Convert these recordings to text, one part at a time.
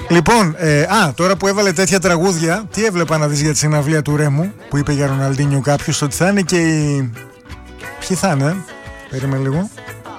Λοιπόν, τώρα που έβαλε τέτοια τραγούδια, τι έβλεπα να δεις για τη συναυλία του Ρέμου που είπε για Ροναλντίνιο κάποιος, ότι θα είναι και οι... Ποιοι θα είναι, περίμενε λίγο.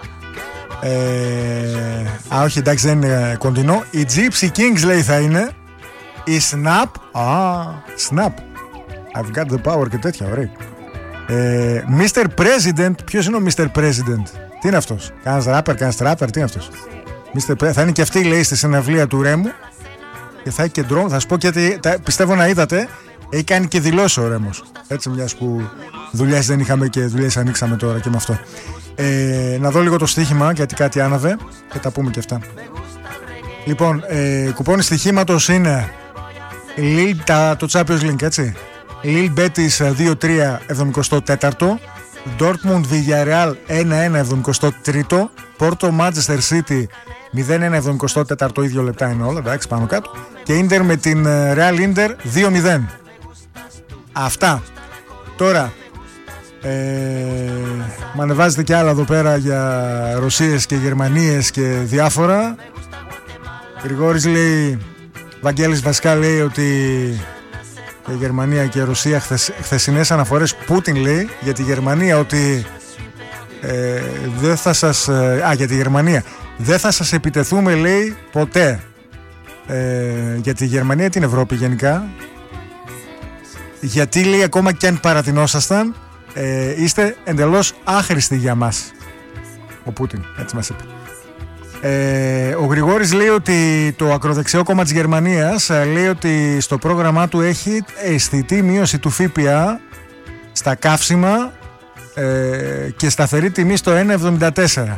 Όχι, εντάξει, δεν είναι κοντινό. Οι Gypsy Kings λέει θα είναι. Η Snap. Snap. I've got the power και τέτοια, ωραία. Mr. President. Ποιος είναι ο Mr. President? Τι είναι αυτός? Κάνας rapper, τι είναι αυτός? Θα είναι και αυτή, λέει, στη συναυλία του Ρέμου. Και θα έχει και ντρόμ. Θα σου πω γιατί πιστεύω να είδατε. Έχει κάνει και δηλώσει ο Ρέμος. Έτσι, μιας που δουλειές δεν είχαμε και δουλειές ανοίξαμε τώρα και με αυτό. Να δω λίγο το στοίχημα, γιατί κάτι άναβε και τα πούμε και αυτά. Λοιπόν, κουπόνι στοιχήματος είναι το Champions League, έτσι. Lille Betis 2-3 74, Dortmund Villarreal 1-1 73, Porto Manchester City 0-1 74, ίδιο λεπτά είναι όλα, εντάξει, πάνω κάτω. Και Inter με την Real Inter 2-0. Αυτά. Τώρα μ' ανεβάζετε και άλλα εδώ πέρα για Ρωσίες και Γερμανίες και διάφορα. Γρηγόρης λέει, Βαγγέλης βασικά λέει ότι η Γερμανία και η Ρωσία χθεσινές αναφορές Πούτιν λέει για τη Γερμανία ότι δεν θα σας για τη Γερμανία δεν θα σας επιτεθούμε λέει ποτέ, για τη Γερμανία, την Ευρώπη γενικά, γιατί λέει ακόμα και αν παρατηνόσασταν είστε εντελώς άχρηστοι για μας. Ο Πούτιν έτσι μας είπε. Ο Γρηγόρης λέει ότι το ακροδεξιό κόμμα της Γερμανίας λέει ότι στο πρόγραμμά του έχει αισθητή μείωση του ΦΠΑ στα καύσιμα και σταθερή τιμή στο 1,74.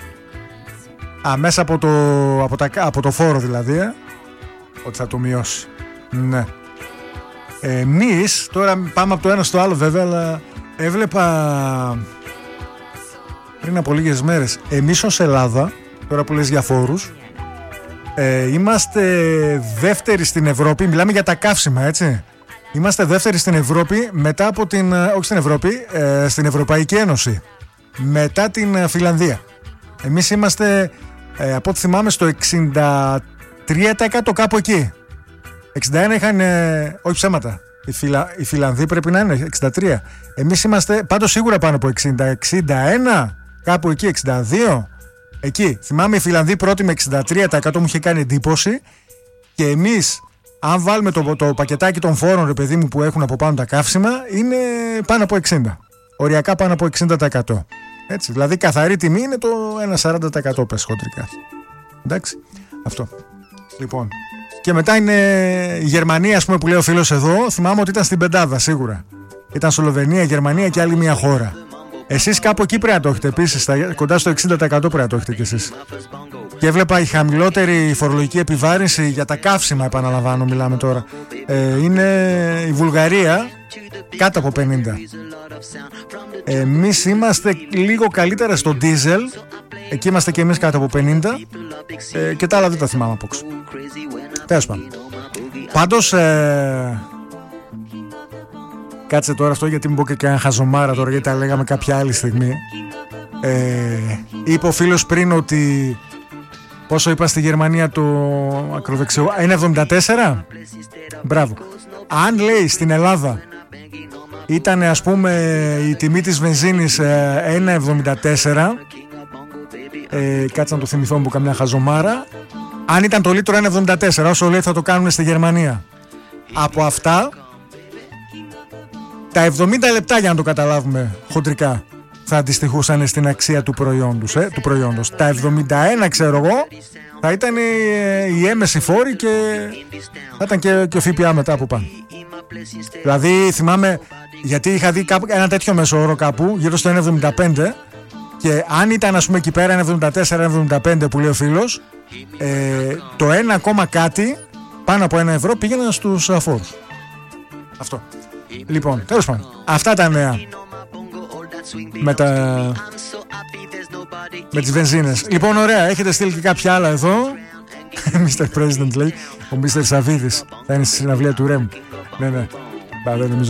Μέσα από το φόρο δηλαδή, ότι θα το μειώσει. Ναι. Εμείς τώρα πάμε από το ένα στο άλλο βέβαια, αλλά έβλεπα πριν από λίγες μέρες, εμείς ως Ελλάδα, τώρα που λες για φόρους, είμαστε δεύτεροι στην Ευρώπη, μιλάμε για τα καύσιμα, έτσι. Είμαστε δεύτεροι στην Ευρώπη μετά από την, όχι στην Ευρώπη, στην Ευρωπαϊκή Ένωση, μετά την Φιλανδία. Εμείς είμαστε, από ό,τι θυμάμαι, στο 63% κάπου εκεί. 61 είχαν, όχι ψέματα, οι Φιλανδοί πρέπει να είναι 63. Εμείς είμαστε πάντως σίγουρα πάνω από 60, 61, κάπου εκεί, 62. Εκεί, θυμάμαι οι Φιλανδοί πρώτοι με 63%, μου είχε κάνει εντύπωση. Και εμείς, αν βάλουμε το πακετάκι των φόρων, ρε παιδί μου, που έχουν από πάνω τα καύσιμα, είναι πάνω από 60. Οριακά πάνω από 60%. Έτσι, δηλαδή καθαρή τιμή είναι το 1,40% πες χοντρικά. Εντάξει, αυτό. Λοιπόν, και μετά είναι η Γερμανία, ας πούμε, που λέει ο φίλος εδώ. Θυμάμαι ότι ήταν στην πεντάδα σίγουρα. Ήταν Σλοβενία, Γερμανία και άλλη μια χώρα. Εσείς κάπου εκεί πρέπει να το έχετε επίσης, κοντά στο 60% πρέπει να το έχετε κι εσείς. Και έβλεπα η χαμηλότερη φορολογική επιβάρυνση για τα καύσιμα, επαναλαμβάνω, μιλάμε τώρα, είναι η Βουλγαρία, κάτω από 50. Εμείς είμαστε λίγο καλύτερα στο ντίζελ, εκεί είμαστε και εμείς κάτω από 50, και τα άλλα δεν τα θυμάμαι απόξω. Τέλος πάντων. Πάντως, κάτσε τώρα αυτό, γιατί μην πω και κανένα χαζομάρα τώρα, γιατί τα λέγαμε κάποια άλλη στιγμή. Είπε ο φίλος πριν ότι πόσο είπα στη Γερμανία το ακροδεξιό, 1,74. Μπράβο. Αν λέει στην Ελλάδα ήταν, ας πούμε, η τιμή της βενζίνης 1,74, κάτσε να το θυμηθώ που καμιά χαζομάρα, αν ήταν το λίτρο 1,74, όσο λέει θα το κάνουν στη Γερμανία. Από αυτά τα 70 λεπτά, για να το καταλάβουμε χοντρικά, θα αντιστοιχούσαν στην αξία του προϊόντος. Τα 71, ξέρω εγώ, θα ήταν η έμεση φόρη και θα ήταν και ο ΦΠΑ μετά από πάνω. Δηλαδή θυμάμαι, γιατί είχα δει ένα τέτοιο μέσο όρο κάπου γύρω στο 1,75, και αν ήταν, ας πούμε, εκεί πέρα 1,74-1,75 που λέει ο φίλος, το 1 ακόμα κάτι πάνω από 1 ευρώ πήγαιναν στους φόρους. Αυτό. Λοιπόν, τέλος πάντων, αυτά τα νέα με τις βενζίνες. Λοιπόν, ωραία, έχετε στείλει και κάποια άλλα εδώ. Mr. President λέει, ο Mr. Σαββίδης θα είναι στη συναυλία του Ρέμ. Ναι, δεν νομίζω.